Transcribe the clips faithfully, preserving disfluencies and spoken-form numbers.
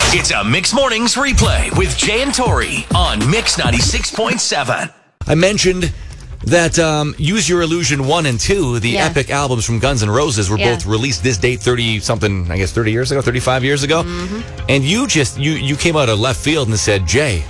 It's a Mix Mornings replay with Jay and Tori on Mix ninety-six point seven. I mentioned that um, Use Your Illusion one and two, the Yeah. epic albums from Guns N' Roses, were Yeah. both released this date thirty-something, I guess thirty years ago, thirty-five years ago. Mm-hmm. And you just, you, you came out of left field and said, Jay,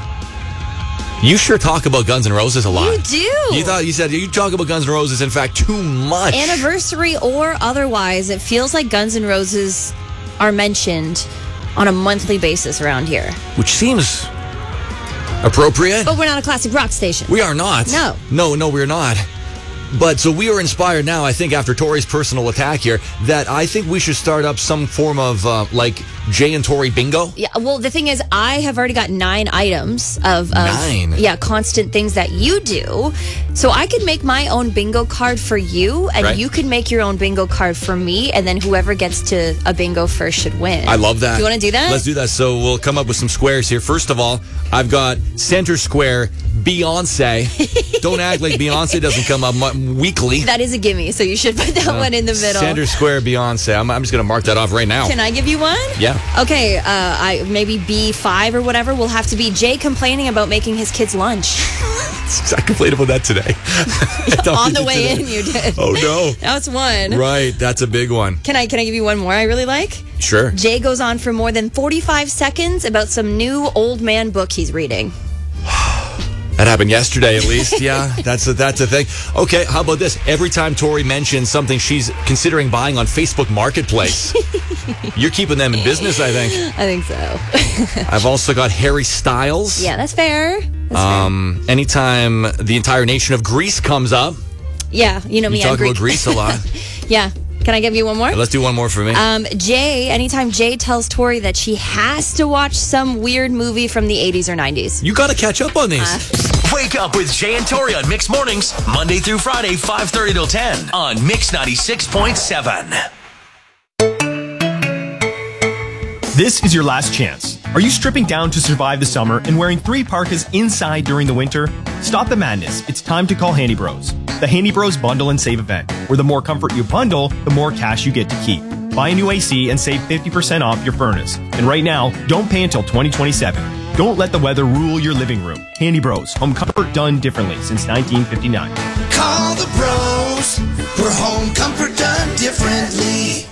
you sure talk about Guns N' Roses a lot. You do. You thought you said you talk about Guns N' Roses, in fact, too much. Anniversary or otherwise, it feels like Guns N' Roses are mentioned on a monthly basis around here. Which seems appropriate. But we're not a classic rock station. We are not. No. No, no, we're not. But so we are inspired now, I think, after Tori's personal attack here, that I think we should start up some form of, uh, like, Jay and Tori bingo. Yeah, well, the thing is, I have already got nine items of, of Nine? yeah, constant things that you do. So I could make my own bingo card for you, and Right. you could make your own bingo card for me, and then whoever gets to a bingo first should win. I love that. Do you want to do that? Let's do that. So we'll come up with some squares here. First of all, I've got center square Beyonce. Don't act like Beyonce doesn't come up mu- weekly. That is a gimme, so you should put that Uh, one in the middle. Center square Beyonce. I'm, I'm just going to mark that off right now. Can I give you one? Yeah. Okay, uh, I maybe B five or whatever will have to be Jay complaining about making his kids lunch. I complained about that today. On the way in, you did. Oh, no. That's one. Right. That's a big one. Can I can I give you one more I really like? Sure. Jay goes on for more than forty-five seconds about some new old man book he's reading. That happened yesterday, at least. Yeah, that's a, that's a thing. Okay, how about this? Every time Tori mentions something she's considering buying on Facebook Marketplace, you're keeping them in business, I think. I think so. I've also got Harry Styles. Yeah, that's fair. That's Um, anytime the entire nation of Greece comes up, fair. Yeah, you know me. you I'm talk Greek. about Greece a lot. Yeah. Can I give you one more? Let's do one more for me. Um, Jay, anytime Jay tells Tori that she has to watch some weird movie from the eighties or nineties. You got to catch up on these. Uh, Wake up with Jay and Tori on Mix Mornings, Monday through Friday, five thirty till ten on Mix ninety-six point seven. This is your last chance. Are you stripping down to survive the summer and wearing three parkas inside during the winter? Stop the madness. It's time to call Handy Bros. The Handy Bros Bundle and Save event, where the more comfort you bundle, the more cash you get to keep. Buy a new A C and save fifty percent off your furnace. And right now, don't pay until twenty twenty-seven. Don't let the weather rule your living room. Handy Bros, home comfort done differently since nineteen fifty-nine. Call the bros, for home comfort done differently.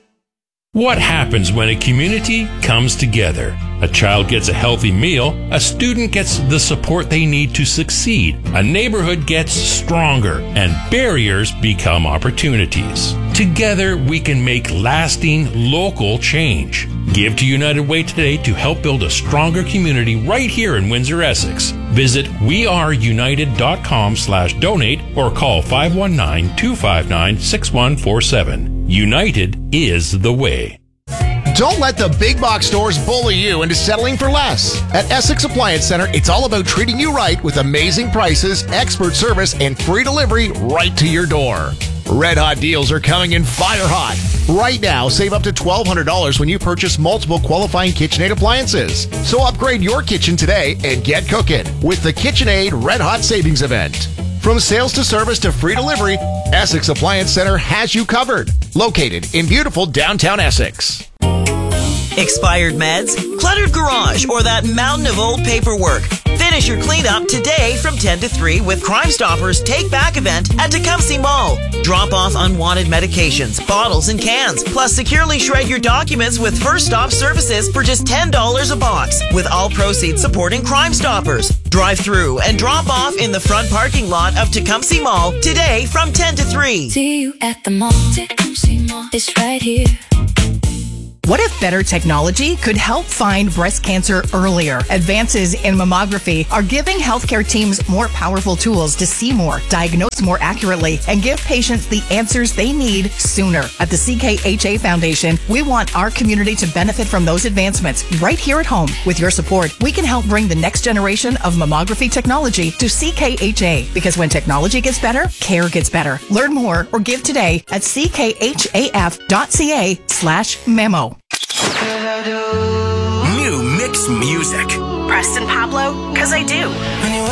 What happens when a community comes together? A child gets a healthy meal, a student gets the support they need to succeed, a neighborhood gets stronger, and barriers become opportunities. Together, we can make lasting local change. Give to United Way today to help build a stronger community right here in Windsor, Essex. Visit weareunited.com slash donate or call five one nine, two five nine, six one four seven. United is the way. Don't let the big box stores bully you into settling for less. At Essex Appliance Center, it's all about treating you right with amazing prices, expert service, and free delivery right to your door. Red hot deals are coming in fire hot. Right now, save up to twelve hundred dollars when you purchase multiple qualifying KitchenAid appliances. So upgrade your kitchen today and get cooking with the KitchenAid Red Hot Savings Event. From sales to service to free delivery, Essex Appliance Center has you covered. Located in beautiful downtown Essex. Expired meds, cluttered garage, or that mountain of old paperwork. Finish your cleanup today from ten to three with Crime Stoppers Take Back event at Tecumseh Mall. Drop off unwanted medications, bottles, and cans. Plus, securely shred your documents with First Stop services for just ten dollars a box, with all proceeds supporting Crime Stoppers. Drive through and drop off in the front parking lot of Tecumseh Mall today from ten to three. See you at the mall. Tecumseh Mall. It's right here. What if better technology could help find breast cancer earlier? Advances in mammography are giving healthcare teams more powerful tools to see more, diagnose more accurately, and give patients the answers they need sooner. At the C K H A Foundation, we want our community to benefit from those advancements right here at home. With your support, we can help bring the next generation of mammography technology to C K H A, because when technology gets better, care gets better. Learn more or give today at c k h a f dot c a slash memo. New Mix music. Preston Pablo, 'cause I do.